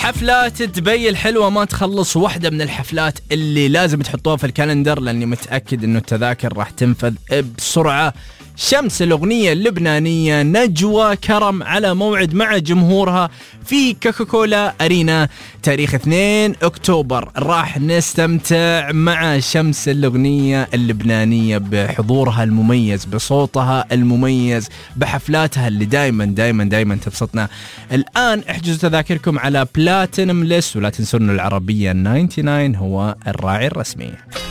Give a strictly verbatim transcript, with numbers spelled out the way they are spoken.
حفلات دبي الحلوة ما تخلص، واحدة من الحفلات اللي لازم تحطوها في الكالندر لأني متأكد أنه التذاكر راح تنفذ بسرعة. شمس الأغنية اللبنانية نجوى كرم على موعد مع جمهورها في كوكاكولا أرينا تاريخ اثنين أكتوبر. راح نستمتع مع شمس الأغنية اللبنانية بحضورها المميز، بصوتها المميز، بحفلاتها اللي دايما دايما دايما تبسطنا. الآن احجزوا تذاكركم على بلاتينم ليست، ولا تنسون العربية تسعة وتسعين هو الراعي الرسمي.